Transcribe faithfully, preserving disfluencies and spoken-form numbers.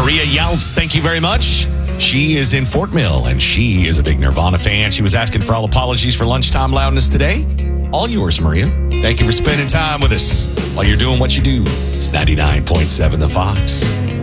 Maria Younts, thank you very much. She is in Fort Mill, and she is a big Nirvana fan. She was asking for all apologies for lunchtime loudness today. All yours, Maria. Thank you for spending time with us while you're doing what you do. It's ninety-nine point seven The Fox.